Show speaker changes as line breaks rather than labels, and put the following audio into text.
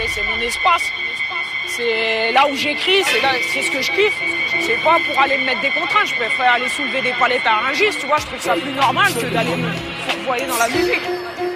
c'est mon espace. C'est là où j'écris, c'est ce que je kiffe. C'est pas pour aller me mettre des contraintes. Je préfère aller soulever des palettes à Rungis, tu vois. Je trouve ça plus normal que d'aller me fourvoyer dans la musique.